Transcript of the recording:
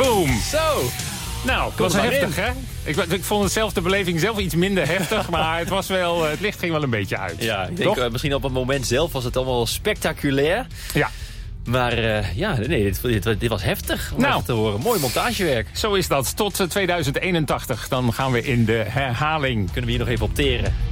Boom. Zo. Nou, het was heftig, hè? Ik vond het zelf, de beleving zelf iets minder heftig, maar het was wel, het licht ging wel een beetje uit. Ja, ik denk misschien op het moment zelf was het allemaal spectaculair. Ja. Maar dit was heftig om even te horen. Mooi montagewerk. Zo is dat. Tot 2081. Dan gaan we in de herhaling. Kunnen we hier nog even opteren.